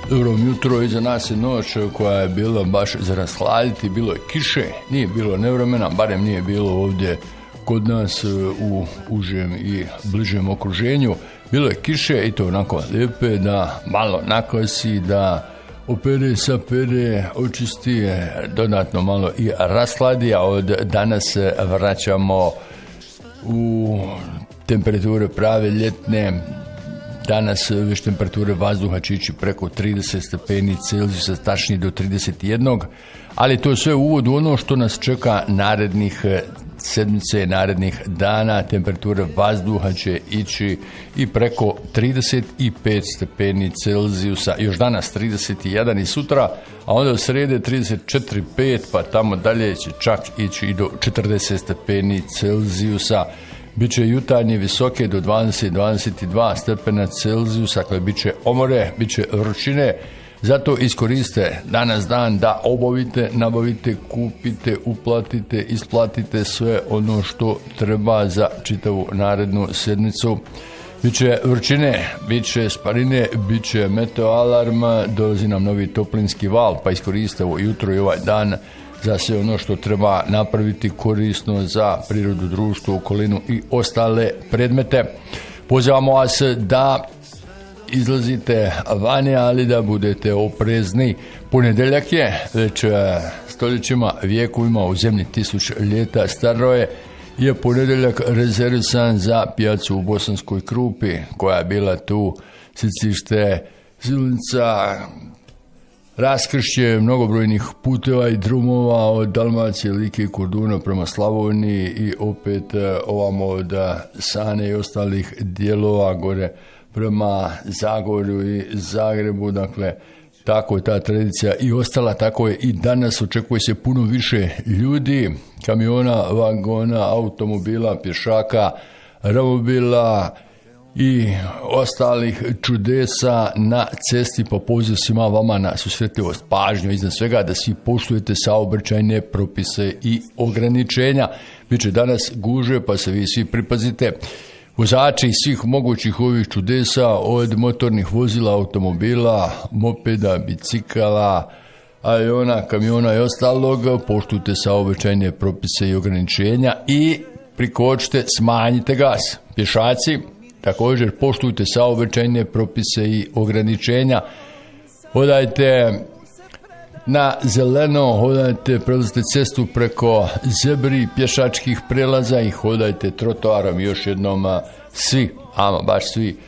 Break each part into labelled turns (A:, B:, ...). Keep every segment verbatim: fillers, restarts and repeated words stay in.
A: Dobro jutro, iza nas je noć koja je bila baš za rashladiti, bilo je kiše, nije bilo nevremena, barem nije bilo ovdje kod nas u užem i bližem okruženju. Bilo je kiše i to onako lijepe da malo nakvasi, da opere, sapere, očisti, dodatno malo i rashladi, a od danas vraćamo u temperature prave ljetne. Danas već temperature vazduha će ići preko trideset stepeni Celzijusa, tačnije do trideset jedan, ali to je sve uvod u ono što nas čeka narednih sedmice, narednih dana. Temperature vazduha će ići i preko trideset pet stepeni Celzijusa, još danas trideset jedan i sutra, a onda u srede trideset četiri pet, pa tamo dalje će čak ići i do četrdeset stepeni Celzijusa. Biće jutarnje visoke do dvadeset do dvadeset dva stepena Celzijusa, dakle biće omore, biće vrućine. Zato iskoriste danas dan da obavite, nabavite, kupite, uplatite, isplatite sve ono što treba za čitavu narednu sedmicu. Biće vrućine, biće sparine, biće meteo alarm, dolazi nam novi toplinski val, pa iskoriste ovo jutro i ovaj dan za sve ono što treba napraviti korisno za prirodu, društvo, okolinu i ostale predmete. Pozivamo vas da izlazite vani, ali da budete oprezni. Ponedjeljak je, već stoljećima, vijekovima, u zemlji tisuć ljeta staro je, je ponedjeljak rezervisan za pijacu u Bosanskoj Krupi, koja je bila tu sjecište zilica, raskršće mnogobrojnih puteva i drumova od Dalmacije, Like i Korduna prema Slavoniji i opet ovamo od Sane i ostalih dijelova gore prema Zagorju i Zagrebu. Dakle, tako je ta tradicija i ostala, tako je i danas. Očekuje se puno više ljudi, kamiona, vagona, automobila, pješaka, romobila i ostalih čudesa na cesti, pa poziv svima vama na susretljivost, pažnju, iznad svega da svi poštujete saobraćajne propise i ograničenja. Biće danas gužve, pa se vi svi pripazite. Vozači svih mogućih ovih čudesa, od motornih vozila, automobila, mopeda, bicikala, aviona, kamiona i ostalog, poštujte saobraćajne propise i ograničenja i prikočite, smanjite gas. Pješaci, također poštujte saobraćajne propise i ograničenja. Hodajte na zeleno, hodajte, prelazite cestu preko zebri, pješačkih prelaza i hodajte trotoarom. Još jednom svi, ama baš svi,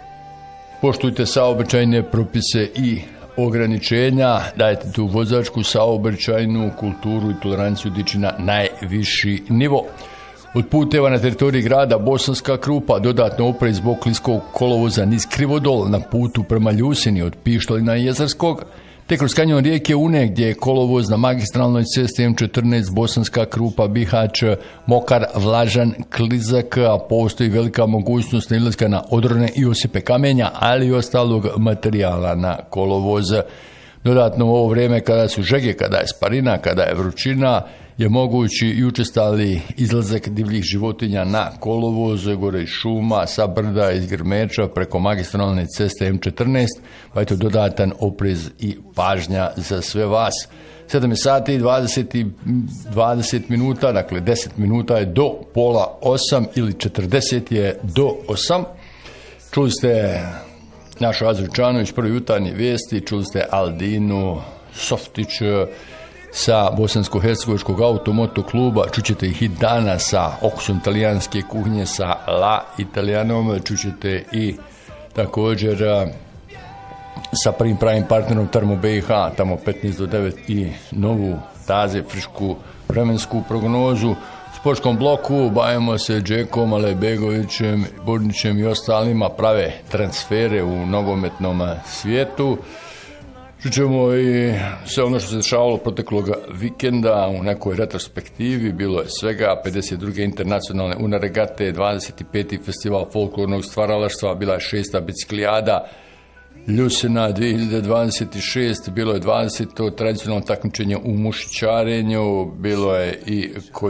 A: poštujte saobraćajne propise i ograničenja. Dajte tu vozačku saobraćajnu kulturu i toleranciju dići na najviši nivo. Od puteva na teritoriji grada Bosanska Krupa dodatno oprez zbog klinskog kolovoza niz Krivodol na putu prema Ljusini od Pištolina i Jezerskog, te kroz kanjon rijeke Une gdje je kolovoz na magistralnoj cesti M četrnaest Bosanska Krupa, Bihać, mokar, vlažan, klizak, a postoji velika mogućnost nailaska na odrone i osipe kamenja, ali i ostalog materijala na kolovoz. Dodatno u ovo vrijeme kada su žege, kada je sparina, kada je vrućina, je mogući i učestali izlazak divljih životinja na kolovoz, gore iz šuma, sa brda, iz grmeča, preko magistralne ceste M četrnaest, pa je to dodatan oprez i pažnja za sve vas. sedam sati i dvadeset minuta, dakle deset minuta je do pola osam ili četrdeset je do osam. Čuli ste našu Azu Čanović, prvi jutarnji vijesti, čuli ste Aldinu Softić sa Bosansko-hercegovačkog automoto kluba, čućete ih i dana sa okusom italijanske kuhinje, sa La Italianom, čućete i također sa prvim pravim partnerom Termo B i H, tamo petnaest do devet i novu taze, frišku vremensku prognozu. U sportskom bloku bavimo se Džekom, Alejbegovićem, Bornićem i ostalima, prave transfere u nogometnom svijetu. Čućemo i sve ono što se dešavalo proteklog vikenda u nekoj retrospektivi. Bilo je svega pedeset druge internacionalne unaregate, dvadeset peti festival folklornog stvaralaštva, bila je šesta biciklijada Ljusina dvije hiljade dvadeset šest, bilo je dvadeseto tradicionalno takmičenje u mušićarenju, bilo je i